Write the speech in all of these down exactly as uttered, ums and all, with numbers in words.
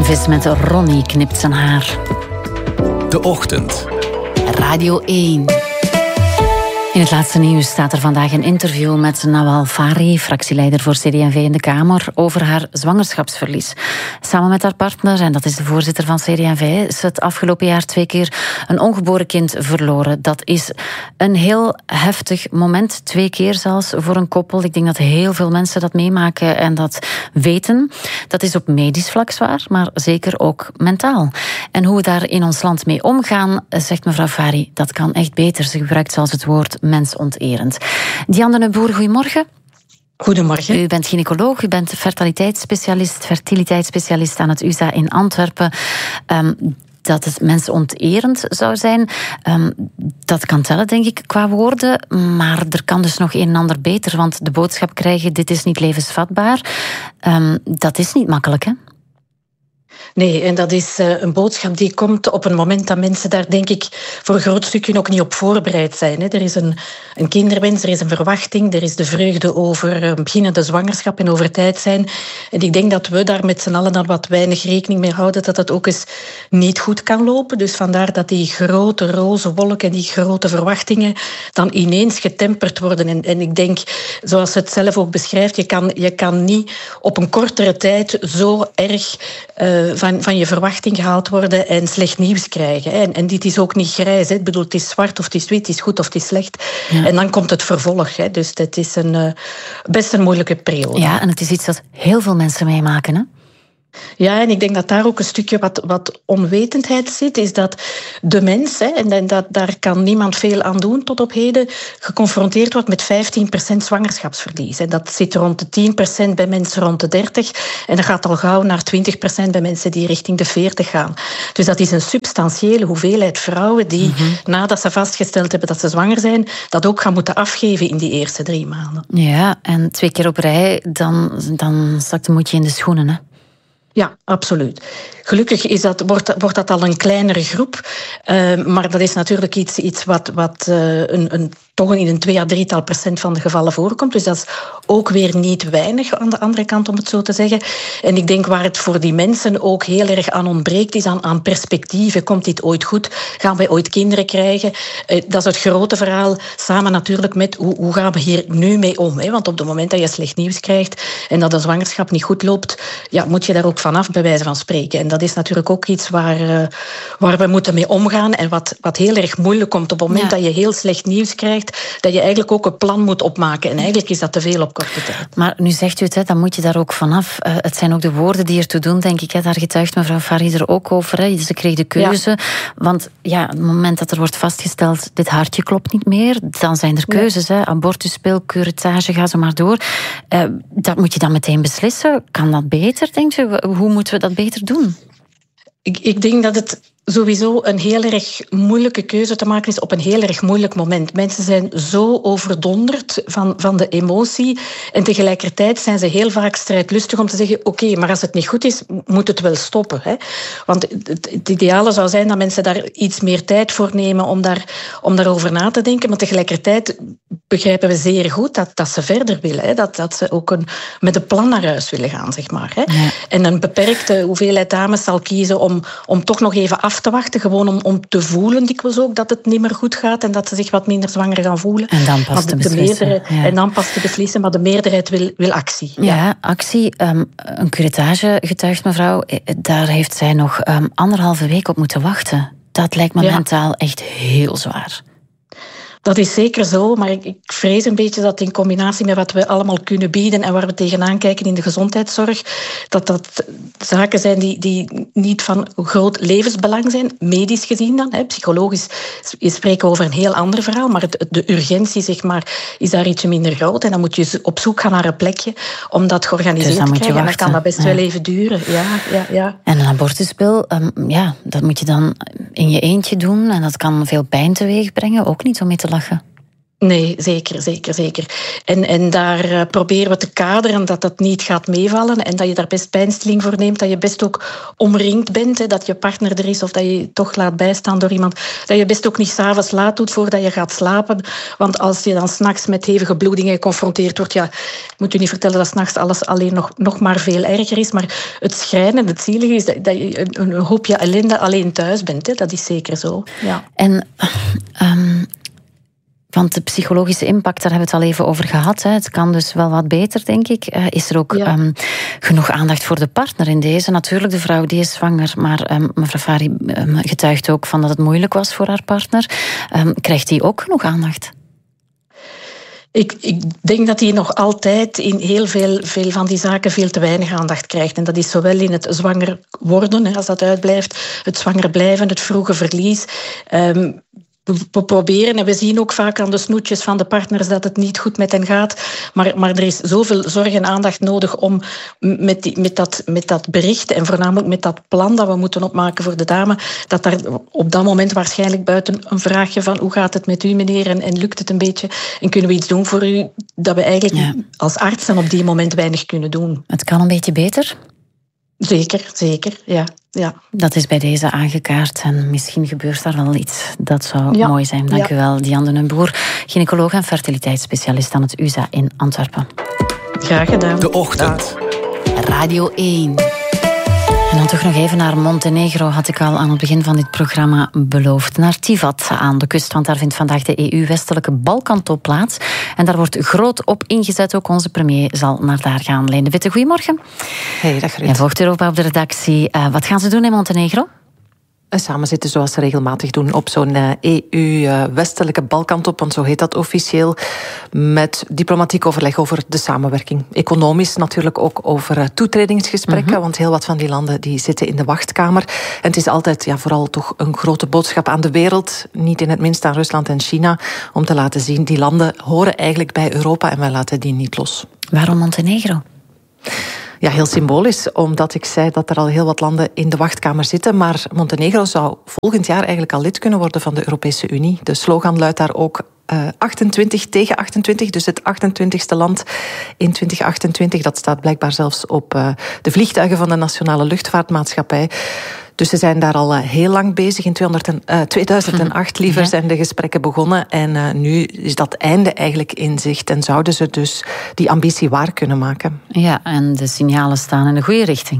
vis met Ronnie knipt zijn haar. De Ochtend. Radio één. In het laatste nieuws staat er vandaag een interview met Nawal Fari, fractieleider voor C D en V in de Kamer, over haar zwangerschapsverlies. Samen met haar partner, en dat is de voorzitter van C D en V, is het afgelopen jaar twee keer een ongeboren kind verloren. Dat is een heel heftig moment, twee keer zelfs voor een koppel. Ik denk dat heel veel mensen dat meemaken en dat weten. Dat is op medisch vlak zwaar, maar zeker ook mentaal. En hoe we daar in ons land mee omgaan, zegt mevrouw Fari, dat kan echt beter. Ze gebruikt zelfs het woord mensonterend. Diane de Boer, goedemorgen. Goedemorgen. U bent gynaecoloog, u bent fertiliteitsspecialist, fertiliteitsspecialist aan het U S A in Antwerpen. Um, dat het mensonterend zou zijn. Um, dat kan tellen, denk ik, qua woorden. Maar er kan dus nog een en ander beter, want de boodschap krijgen, dit is niet levensvatbaar. Um, dat is niet makkelijk, hè? Nee, en dat is uh, een boodschap die komt op een moment dat mensen daar, denk ik, voor een groot stukje ook niet op voorbereid zijn. Hè. Er is een, een kinderwens, er is een verwachting, er is de vreugde over uh, beginnende zwangerschap en over tijd zijn. En ik denk dat we daar met z'n allen dan wat weinig rekening mee houden, dat dat ook eens niet goed kan lopen. Dus vandaar dat die grote roze wolk en die grote verwachtingen dan ineens getemperd worden. En, en ik denk, zoals ze het zelf ook beschrijft, je kan, je kan niet op een kortere tijd zo erg uh, Van, van je verwachting gehaald worden en slecht nieuws krijgen. En, en dit is ook niet grijs. Hè. Ik bedoel, het is zwart of het is wit, het is goed of het is slecht. Ja. En dan komt het vervolg. Hè. Dus het is een, uh, best een moeilijke periode. Ja, en het is iets dat heel veel mensen meemaken, hè? Ja, en ik denk dat daar ook een stukje wat, wat onwetendheid zit, is dat de mens, hè, en dat, daar kan niemand veel aan doen tot op heden, geconfronteerd wordt met vijftien procent zwangerschapsverlies. En dat zit rond de tien procent bij mensen rond de dertig en dat gaat al gauw naar twintig procent bij mensen die richting de veertig gaan. Dus dat is een substantiële hoeveelheid vrouwen die, mm-hmm. nadat ze vastgesteld hebben dat ze zwanger zijn, dat ook gaan moeten afgeven in die eerste drie maanden. Ja, en twee keer op rij, dan, dan zakt de moedje in de schoenen, hè? Ja, absoluut. Gelukkig is dat, wordt, wordt dat al een kleinere groep. Uh, maar dat is natuurlijk iets, iets wat, wat uh, een, een, toch in een twee à drietal procent van de gevallen voorkomt. Dus dat is ook weer niet weinig aan de andere kant, om het zo te zeggen. En ik denk waar het voor die mensen ook heel erg aan ontbreekt, is aan, aan perspectieven. Komt dit ooit goed? Gaan wij ooit kinderen krijgen? Uh, dat is het grote verhaal. Samen natuurlijk met hoe, hoe gaan we hier nu mee om? Hè? Want op het moment dat je slecht nieuws krijgt en dat de zwangerschap niet goed loopt, ja, moet je daar ook vanaf, bij wijze van spreken. En dat is natuurlijk ook iets waar, uh, waar we moeten mee omgaan en wat, wat heel erg moeilijk komt op het moment ja. dat je heel slecht nieuws krijgt, dat je eigenlijk ook een plan moet opmaken. En eigenlijk is dat te veel op korte tijd. Maar nu zegt u het, hè, dan moet je daar ook vanaf. Uh, het zijn ook de woorden die ertoe doen, denk ik. Hè. Daar getuigt mevrouw Fari er ook over. Hè. Ze kreeg de keuze. Ja. Want ja, op het moment dat er wordt vastgesteld, dit hartje klopt niet meer, dan zijn er keuzes. Nee. Hè. Abortuspil, curettage, ga zo maar door. Uh, dat moet je dan meteen beslissen. Kan dat beter, denkt u? Hoe moeten we dat beter doen? Ik, ik denk dat het sowieso een heel erg moeilijke keuze te maken is op een heel erg moeilijk moment. Mensen zijn zo overdonderd van, van de emotie en tegelijkertijd zijn ze heel vaak strijdlustig om te zeggen, oké, okay, maar als het niet goed is, moet het wel stoppen. Hè? Want het, het ideale zou zijn dat mensen daar iets meer tijd voor nemen om, daar, om daarover na te denken, maar tegelijkertijd begrijpen we zeer goed dat, dat ze verder willen. Hè? Dat, dat ze ook een, met een plan naar huis willen gaan, zeg maar. Hè? Ja. En een beperkte hoeveelheid dames zal kiezen om, om toch nog even af te wachten, gewoon om, om te voelen dikwijls ook dat het niet meer goed gaat en dat ze zich wat minder zwanger gaan voelen. En dan pas te beslissen. Ja. En dan pas te beslissen, maar de meerderheid wil, wil actie. Ja, ja actie. Um, een curettage, getuigt mevrouw, daar heeft zij nog um, anderhalve week op moeten wachten. Dat lijkt me ja. mentaal echt heel zwaar. Dat is zeker zo, maar ik, ik vrees een beetje dat in combinatie met wat we allemaal kunnen bieden en waar we tegenaan kijken in de gezondheidszorg, dat dat zaken zijn die, die niet van groot levensbelang zijn, medisch gezien dan. Hè. Psychologisch spreken we over een heel ander verhaal, maar het, de urgentie, zeg maar, is daar ietsje minder groot. En dan moet je op zoek gaan naar een plekje om dat georganiseerd dus te krijgen. En dan kan dat best ja. wel even duren. Ja, ja, ja. En een abortuspil, um, ja, dat moet je dan in je eentje doen en dat kan veel pijn teweeg brengen, ook niet om mee te lachen. Nee, zeker, zeker, zeker. En, en daar uh, proberen we te kaderen dat dat niet gaat meevallen en dat je daar best pijnstilling voor neemt, dat je best ook omringd bent, hè, dat je partner er is of dat je je toch laat bijstaan door iemand, dat je best ook niet 's avonds laat doet voordat je gaat slapen. Want als je dan 's nachts met hevige bloedingen geconfronteerd wordt, ja, ik moet u niet vertellen dat 's nachts alles alleen nog, nog maar veel erger is, maar het schrijnende, het zielige is dat, dat je een, een hoopje ellende alleen thuis bent. Hè. Dat is zeker zo. Ja. En... Um... Want de psychologische impact, daar hebben we het al even over gehad. Hè. Het kan dus wel wat beter, denk ik. Uh, is er ook ja. um, genoeg aandacht voor de partner in deze? Natuurlijk, de vrouw die is zwanger, maar um, mevrouw Fari um, getuigt ook van dat het moeilijk was voor haar partner. Um, krijgt die ook genoeg aandacht? Ik, ik denk dat hij nog altijd in heel veel, veel van die zaken veel te weinig aandacht krijgt. En dat is zowel in het zwanger worden, als dat uitblijft, het zwanger blijven, het vroege verlies. Um, We proberen, en we zien ook vaak aan de snoetjes van de partners dat het niet goed met hen gaat. Maar, maar er is zoveel zorg en aandacht nodig om met, die, met, dat, met dat bericht en voornamelijk met dat plan dat we moeten opmaken voor de dame, dat daar op dat moment waarschijnlijk buiten een vraagje van hoe gaat het met u, meneer, en, en lukt het een beetje? En kunnen we iets doen voor u dat we eigenlijk ja. als artsen op die moment weinig kunnen doen? Het kan een beetje beter? Zeker, zeker, ja. Ja. Dat is bij deze aangekaart en misschien gebeurt daar wel iets. Dat zou ja. mooi zijn. Dank ja. u wel, Diane den Boer, gynaecoloog en fertiliteitsspecialist aan het U Z A in Antwerpen. Graag gedaan. De Ochtend. Radio één. En dan toch nog even naar Montenegro, had ik al aan het begin van dit programma beloofd. Naar Tivat aan de kust, want daar vindt vandaag de E U-westelijke Balkantop plaats. En daar wordt groot op ingezet, ook onze premier zal naar daar gaan. Leen de Witte, goedemorgen. Hey, dag Ruud. Jij volgt Europa op de redactie. Uh, wat gaan ze doen in Montenegro? Samen zitten zoals ze regelmatig doen op zo'n E U-westelijke Balkantop, want zo heet dat officieel, met diplomatiek overleg over de samenwerking. Economisch natuurlijk ook over toetredingsgesprekken, mm-hmm. want heel wat van die landen die zitten in de wachtkamer. En het is altijd ja, vooral toch een grote boodschap aan de wereld, niet in het minst aan Rusland en China, om te laten zien, die landen horen eigenlijk bij Europa en wij laten die niet los. Waarom Montenegro? Ja, heel symbolisch, omdat ik zei dat er al heel wat landen in de wachtkamer zitten. Maar Montenegro zou volgend jaar eigenlijk al lid kunnen worden van de Europese Unie. De slogan luidt daar ook uh, achtentwintig tegen achtentwintig, dus het achtentwintigste land in twintig achtentwintig. Dat staat blijkbaar zelfs op uh, de vliegtuigen van de Nationale Luchtvaartmaatschappij. Dus ze zijn daar al heel lang bezig. In tweeduizend acht liever ja. zijn de gesprekken begonnen. En uh, nu is dat einde eigenlijk in zicht. En zouden ze dus die ambitie waar kunnen maken. Ja, en de signalen staan in de goede richting.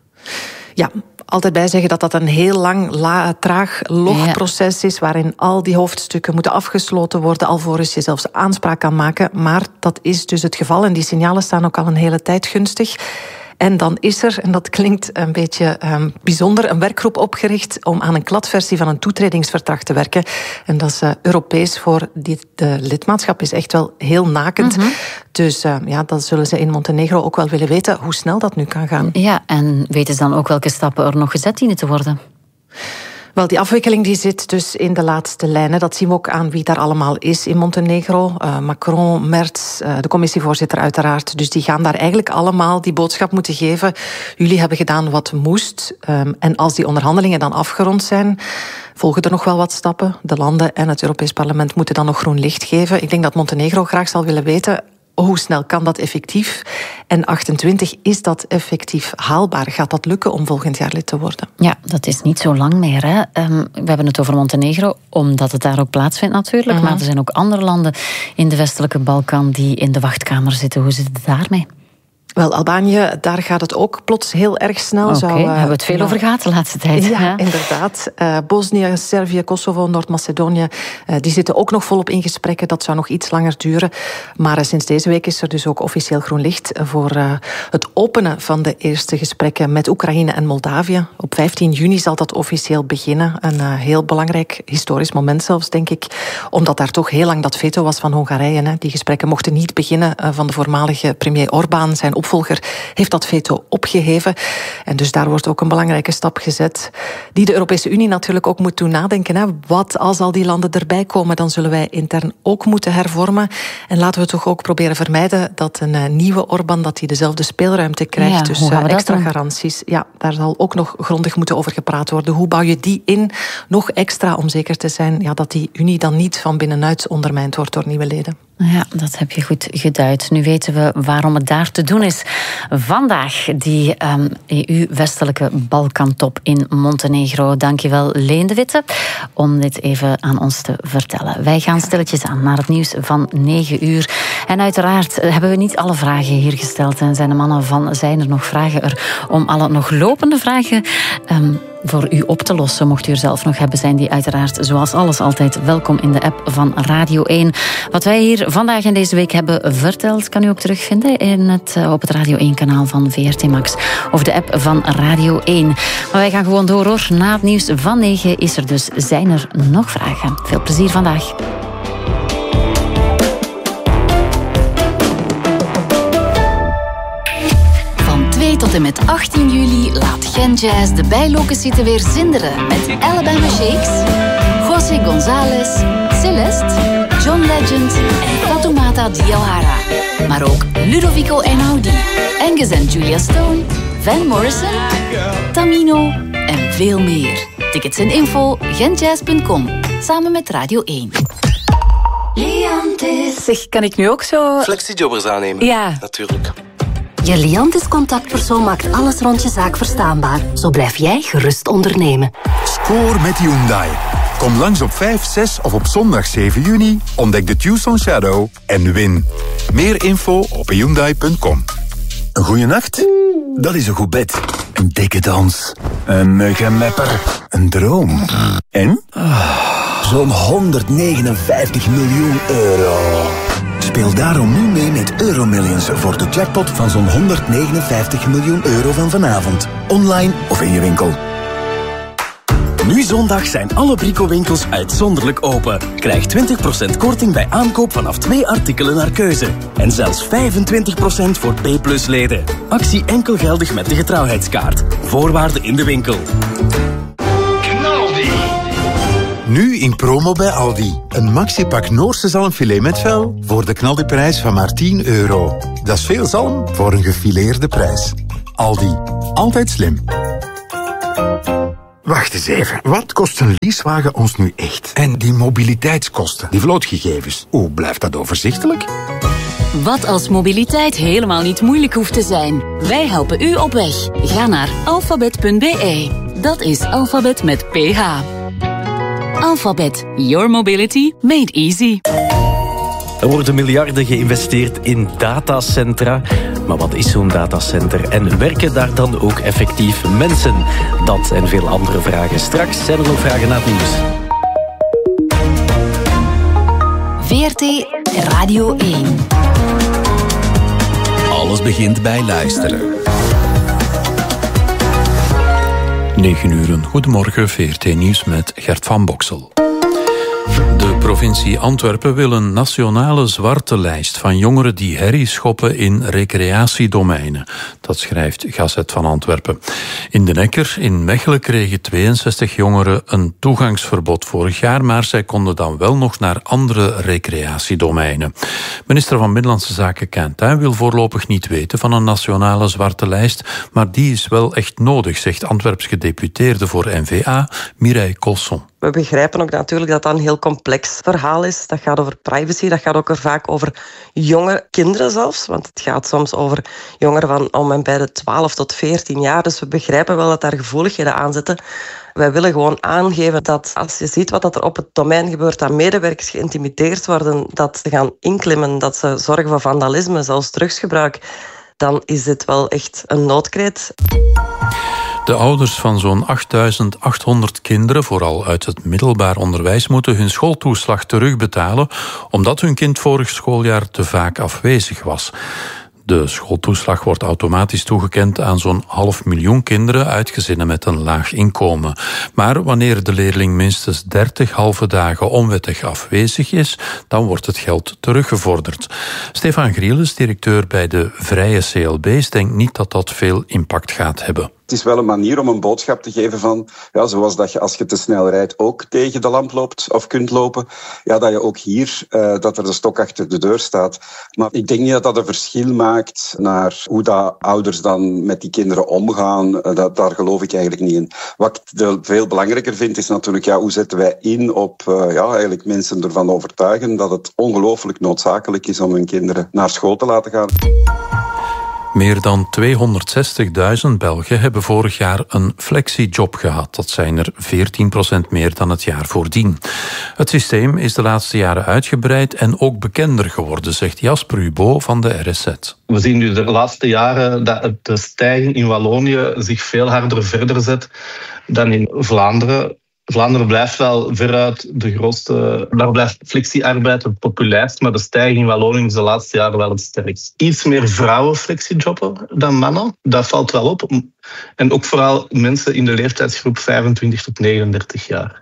Ja, altijd bij zeggen dat dat een heel lang, la, traag logproces is, waarin al die hoofdstukken moeten afgesloten worden, alvorens je zelfs aanspraak kan maken. Maar dat is dus het geval. En die signalen staan ook al een hele tijd gunstig. En dan is er, en dat klinkt een beetje um, bijzonder, een werkgroep opgericht om aan een kladversie van een toetredingsverdrag te werken. En dat is uh, Europees voor dit de lidmaatschap is echt wel heel nakend. Mm-hmm. Dus uh, ja, dan zullen ze in Montenegro ook wel willen weten hoe snel dat nu kan gaan. Ja, en weten ze dan ook welke stappen er nog gezet dienen te worden? Wel, die afwikkeling die zit dus in de laatste lijnen. Dat zien we ook aan wie daar allemaal is in Montenegro. Uh, Macron, Merz, uh, de commissievoorzitter uiteraard. Dus die gaan daar eigenlijk allemaal die boodschap moeten geven. Jullie hebben gedaan wat moest. Um, en als die onderhandelingen dan afgerond zijn, volgen er nog wel wat stappen. De landen en het Europees Parlement moeten dan nog groen licht geven. Ik denk dat Montenegro graag zal willen weten, hoe snel kan dat effectief? En achtentwintig, is dat effectief haalbaar? Gaat dat lukken om volgend jaar lid te worden? Ja, dat is niet zo lang meer. Hè? Um, we hebben het over Montenegro, omdat het daar ook plaatsvindt natuurlijk. Mm-hmm. Maar er zijn ook andere landen in de westelijke Balkan die in de wachtkamer zitten. Hoe zit het daarmee? Wel, Albanië, daar gaat het ook plots heel erg snel. Oké, okay, uh, hebben we het veel ja. over gehad de laatste tijd. Ja, ja. inderdaad. Uh, Bosnië, Servië, Kosovo, Noord-Macedonië, uh, die zitten ook nog volop in gesprekken. Dat zou nog iets langer duren. Maar uh, sinds deze week is er dus ook officieel groen licht voor uh, het openen van de eerste gesprekken met Oekraïne en Moldavië. Op vijftien juni zal dat officieel beginnen. Een uh, heel belangrijk historisch moment zelfs, denk ik. Omdat daar toch heel lang dat veto was van Hongarije. Hè. Die gesprekken mochten niet beginnen uh, van de voormalige premier Orbán. Zijn opvolger heeft dat veto opgeheven. En dus daar wordt ook een belangrijke stap gezet, die de Europese Unie natuurlijk ook moet doen nadenken. Hè. Wat als al die landen erbij komen, dan zullen wij intern ook moeten hervormen. En laten we toch ook proberen vermijden dat een uh, nieuwe Orbán dat hij dezelfde speelruimte krijgt. Ja, dus uh, extra garanties. Ja, daar zal ook nog grondig moeten over gepraat worden. Hoe bouw je die in? Nog extra om zeker te zijn ja, dat die Unie dan niet van binnenuit ondermijnd wordt door nieuwe leden. Ja, dat heb je goed geduid. Nu weten we waarom het daar te doen is. Vandaag die um, E U-westelijke Balkantop in Montenegro. Dankjewel, Leen de Witte, om dit even aan ons te vertellen. Wij gaan stilletjes aan naar het nieuws van negen uur. En uiteraard hebben we niet alle vragen hier gesteld. En zijn de mannen van Zijn er nog vragen er om alle nog lopende vragen um, voor u op te lossen. Mocht u er zelf nog hebben, zijn die uiteraard zoals alles altijd welkom in de app van Radio één. Wat wij hier vandaag en deze week hebben verteld, kan u ook terugvinden in het, op het Radio één-kanaal van V R T Max of de app van Radio één. Maar wij gaan gewoon door hoor. Na het nieuws van negen is er dus Zijn er nog vragen. Veel plezier vandaag. Van twee tot en met achttien juli laat Gen Jazz de bijlocatie weer zinderen met Alabama Shakes, José González, Celeste, John Legend en Fatoumata Diawara. Maar ook Ludovico Einaudi, Angus en Julia Stone, Van Morrison, Tamino en veel meer. Tickets en info genjazz punt com, samen met Radio één. Liantis. Zeg, kan ik nu ook zo... Flexijobbers aannemen? Ja. Natuurlijk. Je Liantis-contactpersoon maakt alles rond je zaak verstaanbaar. Zo blijf jij gerust ondernemen. Score met Hyundai. Kom langs op vijf, zes of op zondag zeven juni. Ontdek de Tucson Shadow en win. Meer info op hyundai punt com. Een goeie nacht? Dat is een goed bed. Een dikke dans. Een muggenmepper. Een droom. En? Zo'n honderdnegenenvijftig miljoen euro. Speel daarom nu mee met Euromillions voor de jackpot van zo'n honderdnegenenvijftig miljoen euro van vanavond. Online of in je winkel. Nu zondag zijn alle Brico-winkels uitzonderlijk open. Krijg twintig procent korting bij aankoop vanaf twee artikelen naar keuze. En zelfs vijfentwintig procent voor P plus leden. Actie enkel geldig met de getrouwheidskaart. Voorwaarden in de winkel. Knaldi. Nu in promo bij Aldi. Een maxipak Noorse zalmfilet met vel voor de knaldiprijs van maar tien euro. Dat is veel zalm voor een gefileerde prijs. Aldi. Altijd slim. Wacht eens even. Wat kost een leasewagen ons nu echt? En die mobiliteitskosten, die vlootgegevens, hoe blijft dat overzichtelijk? Wat als mobiliteit helemaal niet moeilijk hoeft te zijn? Wij helpen u op weg. Ga naar alfabet punt b e. Dat is alfabet met P H. Alphabet. Your mobility made easy. Er worden miljarden geïnvesteerd in datacentra. Maar wat is zo'n datacenter en werken daar dan ook effectief mensen? Dat en veel andere vragen. Straks zijn er nog vragen na het nieuws. V R T Radio één. Alles begint bij luisteren. negen uur, goedemorgen, V R T Nieuws met Gert van Boksel. De provincie Antwerpen wil een nationale zwarte lijst van jongeren die herrie schoppen in recreatiedomeinen. Dat schrijft Gazet van Antwerpen. In de Nekker in Mechelen kregen tweeënzestig jongeren een toegangsverbod vorig jaar, maar zij konden dan wel nog naar andere recreatiedomeinen. Minister van Binnenlandse Zaken Quintin wil voorlopig niet weten van een nationale zwarte lijst, maar die is wel echt nodig, zegt Antwerps gedeputeerde voor N V A, Mireille Colson. We begrijpen ook natuurlijk dat dat een heel complex verhaal is. Dat gaat over privacy, dat gaat ook vaak over jonge kinderen zelfs. Want het gaat soms over jongeren van om en bij de twaalf tot veertien jaar. Dus we begrijpen wel dat daar gevoeligheden aan zitten. Wij willen gewoon aangeven dat als je ziet wat er op het domein gebeurt, dat medewerkers geïntimideerd worden, dat ze gaan inklimmen, dat ze zorgen voor vandalisme, zelfs drugsgebruik, dan is dit wel echt een noodkreet. De ouders van zo'n achtduizend achthonderd kinderen, vooral uit het middelbaar onderwijs, moeten hun schooltoeslag terugbetalen omdat hun kind vorig schooljaar te vaak afwezig was. De schooltoeslag wordt automatisch toegekend aan zo'n half miljoen kinderen uit gezinnen met een laag inkomen. Maar wanneer de leerling minstens dertig halve dagen onwettig afwezig is, dan wordt het geld teruggevorderd. Stefan Grielis, directeur bij de Vrije C L B's, denkt niet dat dat veel impact gaat hebben. Het is wel een manier om een boodschap te geven van, ja, zoals dat je als je te snel rijdt ook tegen de lamp loopt of kunt lopen, ja, dat je ook hier, uh, dat er de stok achter de deur staat. Maar ik denk niet dat dat een verschil maakt naar hoe dat ouders dan met die kinderen omgaan. Uh, dat, daar geloof ik eigenlijk niet in. Wat ik veel belangrijker vind is natuurlijk, ja, hoe zetten wij in op uh, ja, eigenlijk mensen ervan overtuigen dat het ongelooflijk noodzakelijk is om hun kinderen naar school te laten gaan. Meer dan tweehonderdzestigduizend Belgen hebben vorig jaar een flexiejob gehad. Dat zijn er veertien procent meer dan het jaar voordien. Het systeem is de laatste jaren uitgebreid en ook bekender geworden, zegt Jasper Hubo van de R S Z. We zien nu de laatste jaren dat de stijging in Wallonië zich veel harder verder zet dan in Vlaanderen. Vlaanderen blijft wel veruit de grootste... Daar blijft flexiearbeid het populairst, maar de stijging in Wallonië is de laatste jaren wel het sterkst. Iets meer vrouwen flexijobben dan mannen, dat valt wel op. En ook vooral mensen in de leeftijdsgroep vijfentwintig tot negenendertig jaar.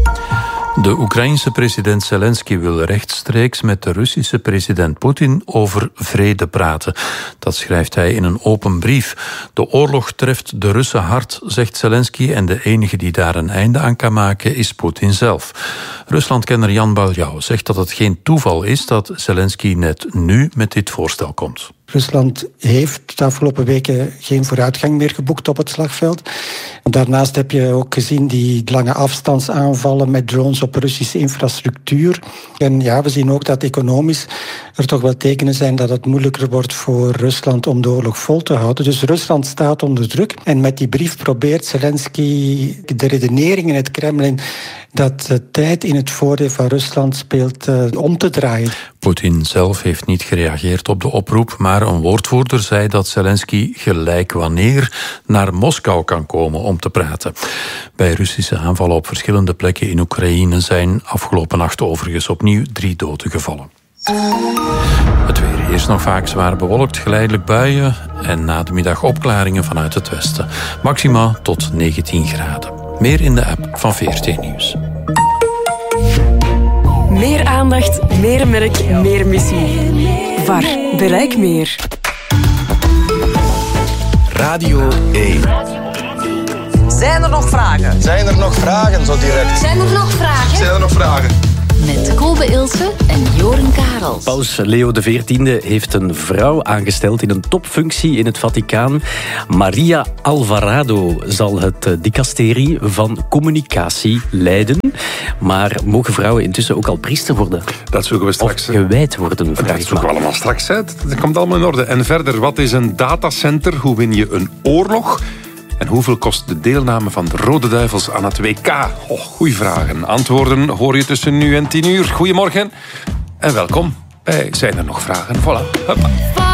De Oekraïense president Zelensky wil rechtstreeks met de Russische president Poetin over vrede praten. Dat schrijft hij in een open brief. De oorlog treft de Russen hard, zegt Zelensky, en de enige die daar een einde aan kan maken is Poetin zelf. Ruslandkenner Jan Baljau zegt dat het geen toeval is dat Zelensky net nu met dit voorstel komt. Rusland heeft de afgelopen weken geen vooruitgang meer geboekt op het slagveld. Daarnaast heb je ook gezien die lange afstandsaanvallen met drones op Russische infrastructuur. En ja, we zien ook dat economisch er toch wel tekenen zijn dat het moeilijker wordt voor Rusland om de oorlog vol te houden. Dus Rusland staat onder druk. En met die brief probeert Zelensky de redenering in het Kremlin dat de tijd in het voordeel van Rusland speelt uh, om te draaien. Poetin zelf heeft niet gereageerd op de oproep, maar een woordvoerder zei dat Zelensky gelijk wanneer naar Moskou kan komen om te praten. Bij Russische aanvallen op verschillende plekken in Oekraïne zijn afgelopen nacht overigens opnieuw drie doden gevallen. Het weer eerst nog vaak zwaar bewolkt, geleidelijk buien en na de middag opklaringen vanuit het westen. Maxima tot negentien graden. Meer in de app van V R T Nieuws. Meer aandacht, meer merk, meer missie. V A R, bereik meer. Radio één. Zijn er nog vragen? Zijn er nog vragen, zo direct? Zijn er nog vragen? Zijn er nog vragen? Met Kobe Ilse en Joren Karels. Paus Leo de veertiende heeft een vrouw aangesteld in een topfunctie in het Vaticaan. Maria Alvarado zal het dicasterie van communicatie leiden. Maar mogen vrouwen intussen ook al priester worden? Dat zoeken we straks. Of gewijd worden, vraag Dat zoeken we allemaal straks uit. Dat komt allemaal in orde. En verder, wat is een datacenter? Hoe win je een oorlog? En hoeveel kost de deelname van de Rode Duivels aan het W K? Oh, goeie vragen. Antwoorden hoor je tussen nu en tien uur. Goedemorgen en welkom bij Zijn er nog vragen? Voilà. Hoppa.